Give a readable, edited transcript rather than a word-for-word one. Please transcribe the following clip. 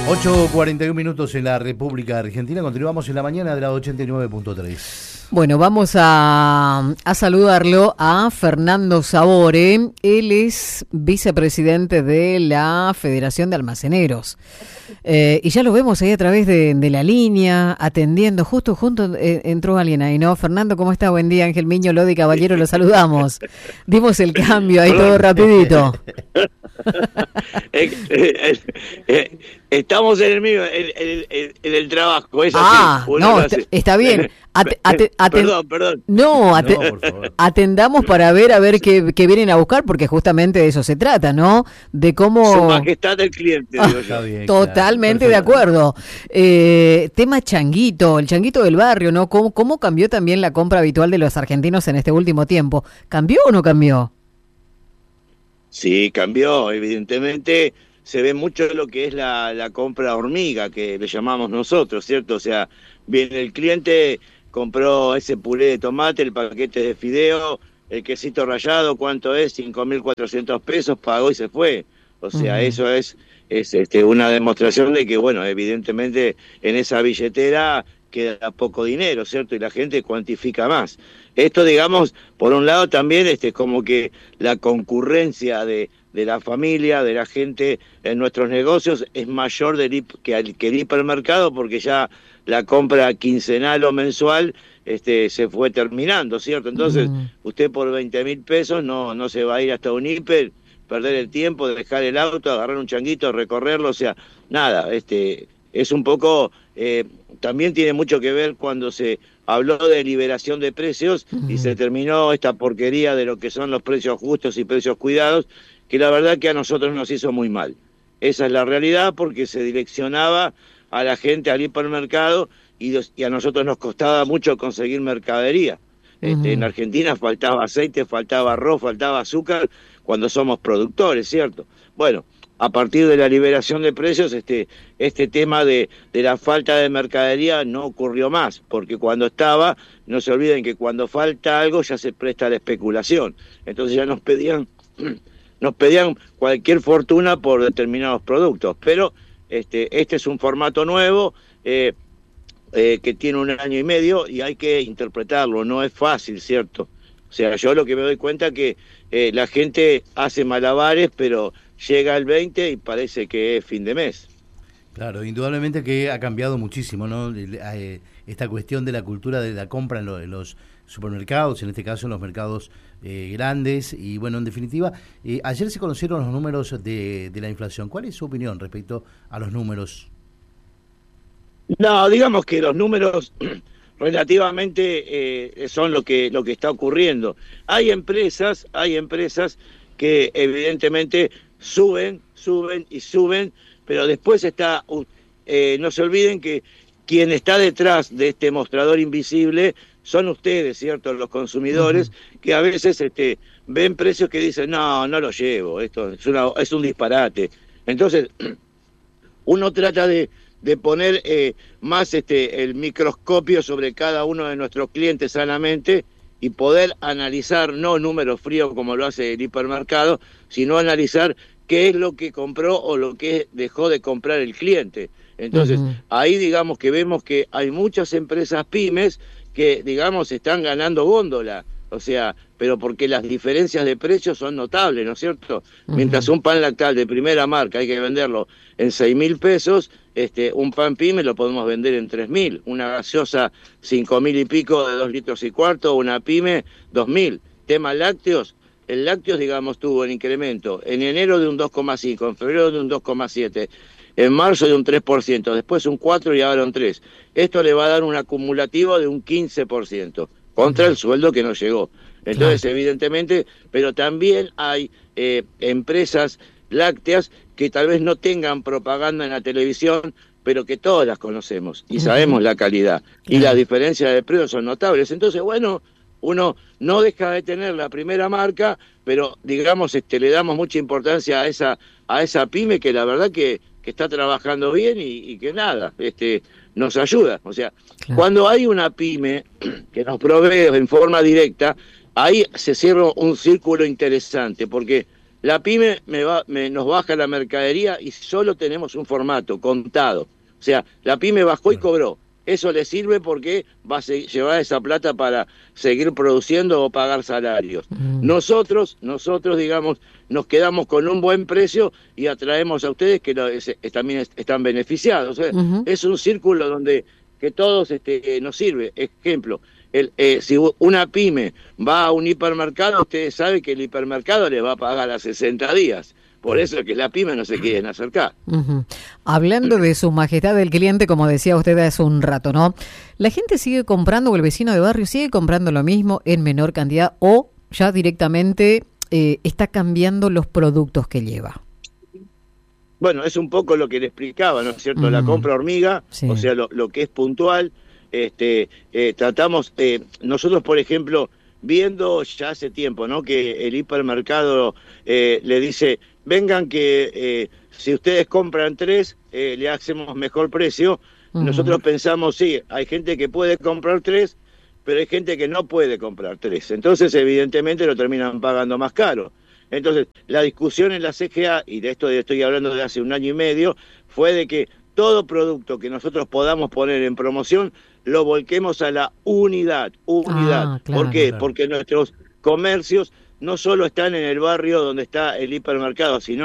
8:41 minutos en la República Argentina. Continuamos en la mañana de la 89.3. Bueno, vamos a saludarlo a Fernando Sabore. Él es vicepresidente de la Federación de Almaceneros. Y ya lo vemos ahí a través de la línea, atendiendo. Justo entró alguien ahí, ¿no? Fernando, ¿cómo está? Buen día, Ángel Miño, Lodi Caballero, lo saludamos. Dimos el cambio ahí todo rapidito. Estamos en el mío, en el trabajo. Es así. No, está bien. Perdón. No, atendamos para ver qué vienen a buscar, porque justamente de eso se trata, ¿no? De cómo... Su majestad del cliente, digo yo. Bien, totalmente claro. De acuerdo. Tema changuito, el changuito del barrio, ¿no? ¿Cómo cambió también la compra habitual de los argentinos en este último tiempo? ¿Cambió o no cambió? Sí, cambió, evidentemente. Se ve mucho lo que es la compra hormiga, que le llamamos nosotros, ¿cierto? O sea, viene el cliente, compró ese puré de tomate, el paquete de fideo, el quesito rallado, ¿cuánto es? 5.400 pesos, pagó y se fue. O sea, eso es una demostración de que, bueno, evidentemente en esa billetera queda poco dinero, ¿cierto? Y la gente cuantifica más. Esto, digamos, por un lado también como que la concurrencia de la familia, de la gente en nuestros negocios es mayor que el hipermercado, porque ya la compra quincenal o mensual se fue terminando, ¿cierto? Entonces, usted por 20.000 pesos no se va a ir hasta un hiper, perder el tiempo, dejar el auto, agarrar un changuito, recorrerlo, o sea, nada, es un poco, también tiene mucho que ver cuando se habló de liberación de precios y se terminó esta porquería de lo que son los precios justos y precios cuidados, que la verdad que a nosotros nos hizo muy mal. Esa es la realidad, porque se direccionaba a la gente al hipermercado y a nosotros nos costaba mucho conseguir mercadería. En Argentina faltaba aceite, faltaba arroz, faltaba azúcar, cuando somos productores, ¿cierto? Bueno, a partir de la liberación de precios, este tema de la falta de mercadería no ocurrió más, porque cuando estaba, no se olviden que cuando falta algo ya se presta a la especulación. Entonces ya nos pedían cualquier fortuna por determinados productos, pero este es un formato nuevo que tiene 1 año y medio y hay que interpretarlo, no es fácil, ¿cierto? O sea, yo lo que me doy cuenta es que la gente hace malabares, pero llega el 20 y parece que es fin de mes. Claro, indudablemente que ha cambiado muchísimo, ¿no? Esta cuestión de la cultura de la compra en los supermercados, en este caso en los mercados grandes, y bueno, en definitiva, ayer se conocieron los números de la inflación. ¿Cuál es su opinión respecto a los números? No, digamos que los números relativamente son lo que está ocurriendo. Hay empresas que evidentemente suben, pero después no se olviden que quien está detrás de este mostrador invisible son ustedes, ¿cierto? Los consumidores, que a veces ven precios que dicen, no lo llevo, esto es un disparate. Entonces, uno trata de poner más el microscopio sobre cada uno de nuestros clientes sanamente y poder analizar, no números fríos como lo hace el hipermercado, sino analizar qué es lo que compró o lo que dejó de comprar el cliente. Entonces, ahí digamos que vemos que hay muchas empresas pymes que, digamos, están ganando góndola, o sea, pero porque las diferencias de precios son notables, ¿no es cierto? Mientras un pan lactal de primera marca hay que venderlo en 6.000 pesos, un pan pyme lo podemos vender en 3.000, una gaseosa 5.000 y pico de 2 litros y cuarto, una pyme 2.000. Tema lácteos, el lácteos, digamos, tuvo el incremento en enero de un 2,5, en febrero de un 2,7, en marzo de un 3%, después un 4% y ahora un 3%. Esto le va a dar un acumulativo de un 15% contra el sueldo que no llegó. Entonces, evidentemente, pero también hay empresas lácteas que tal vez no tengan propaganda en la televisión, pero que todas las conocemos y sabemos la calidad. Y las diferencias de precios son notables. Entonces, bueno, uno no deja de tener la primera marca, pero digamos le damos mucha importancia a esa pyme que la verdad que está trabajando bien y que nada, nos ayuda. O sea, cuando hay una pyme que nos provee en forma directa, ahí se cierra un círculo interesante, porque La pyme nos baja la mercadería y solo tenemos un formato, contado. O sea, la pyme bajó y cobró. Eso le sirve porque va a llevar esa plata para seguir produciendo o pagar salarios. Nosotros, digamos, nos quedamos con un buen precio y atraemos a ustedes que también están beneficiados. O sea, es un círculo donde que todos nos sirve. Ejemplo, si una pyme va a un hipermercado, ustedes saben que el hipermercado le va a pagar a 60 días. Por eso es que las pymes no se quieren acercar. Hablando de su majestad del cliente, como decía usted hace un rato, ¿no? ¿La gente sigue comprando o el vecino de barrio sigue comprando lo mismo en menor cantidad o ya directamente está cambiando los productos que lleva? Bueno, es un poco lo que le explicaba, ¿no es cierto? La compra hormiga, sí. O sea, lo que es puntual. Tratamos, nosotros, por ejemplo, viendo ya hace tiempo, ¿no? Que el hipermercado le dice, vengan que si ustedes compran 3, le hacemos mejor precio. Nosotros pensamos, sí, hay gente que puede comprar 3, pero hay gente que no puede comprar 3. Entonces, evidentemente, lo terminan pagando más caro. Entonces, la discusión en la CGA, y de esto estoy hablando de hace 1 año y medio, fue de que todo producto que nosotros podamos poner en promoción, lo volquemos a la unidad. Claro, ¿por qué? Claro. Porque nuestros comercios no solo están en el barrio donde está el hipermercado, sino